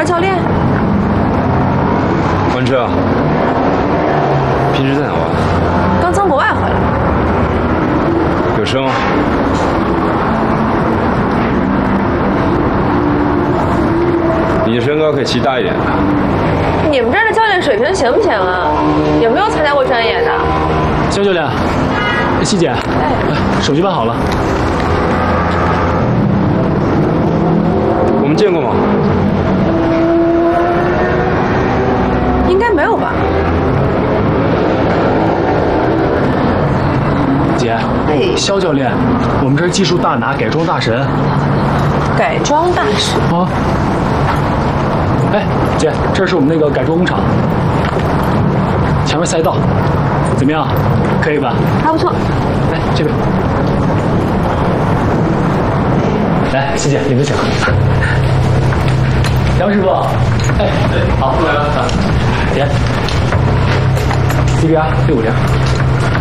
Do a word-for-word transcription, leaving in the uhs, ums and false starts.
的教练？ 文车，平时在哪玩？ 刚从国外回来。 有车吗？你的身高可以骑大一点的。 你们这儿的教练水平行不行啊？有没有参加过专业的？ 肖教练，希姐，哎，手机办好了。 我们见过吗？ 应该没有吧？ 姐， 哎， 肖教练，我们这儿技术大拿，改装大神。 改装大神啊！哎，姐，这是我们那个改装工厂，前面赛道，怎么样？可以吧？ 还不错。 来这边，来，希姐，你们请。杨师傅，哎，好，过来了啊，姐 ，C B R 六五零。